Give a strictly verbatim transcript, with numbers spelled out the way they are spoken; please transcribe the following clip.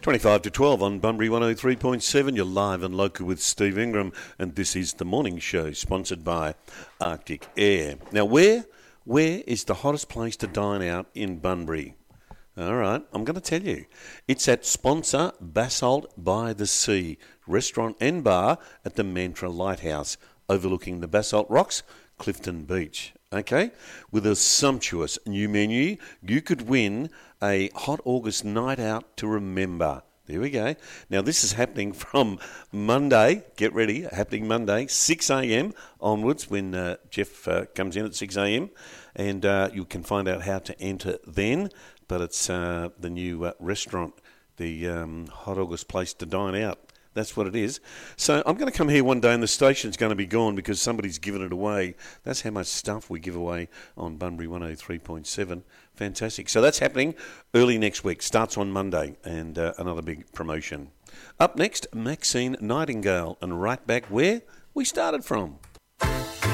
twenty-five to twelve on Bunbury one oh three point seven. You're live and local with Steve Ingram, and this is the morning show sponsored by Arctic Air. Now, where where is the hottest place to dine out in Bunbury? All right, I'm going to tell you. It's at sponsor Basalt by the Sea, restaurant and bar at the Mantra Lighthouse, overlooking the Basalt Rocks, Clifton Beach. Okay, with a sumptuous new menu, you could win a hot August night out to remember. There we go. Now, this is happening from Monday. Get ready, happening Monday, six a.m. onwards when uh, Jeff uh, comes in at six a.m. And uh, you can find out how to enter then. But it's uh, the new uh, restaurant, the um, hot August place to dine out. That's what it is. So I'm going to come here one day and the station's going to be gone because somebody's given it away. That's how much stuff we give away on Bunbury one oh three point seven. Fantastic. So that's happening early next week. Starts on Monday, and uh, another big promotion. Up next, Maxine Nightingale, and right back where we started from.